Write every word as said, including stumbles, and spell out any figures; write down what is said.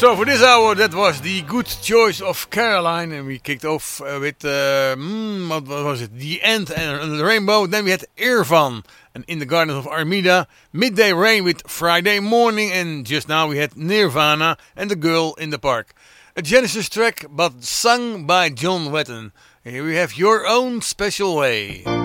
So for this hour, that was the good choice of Caroline, and we kicked off uh, with uh, mm, what was it? The End and the Rainbow. Then we had Irvan and In the Gardens of Armida, Midday Rain with Friday Morning, and just now we had Nirvana and The Girl in the Park. A Genesis track, but sung by John Wetton. Here we have Your Own Special Way.